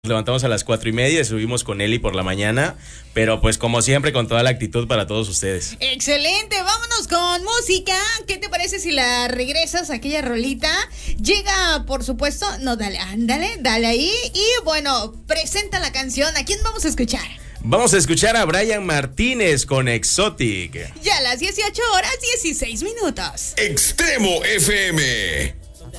levantamos a las 4:30 y subimos con Eli por la mañana, pero pues como siempre con toda la actitud para todos ustedes. Excelente, vámonos con música. ¿Qué te parece si la regresas, aquella rolita? Llega, por supuesto, no, dale, ándale, dale ahí. Y bueno, presenta la canción. ¿A quién vamos a escuchar? Vamos a escuchar a Brian Martínez con Exotic. Ya a las 18:16. Extremo FM.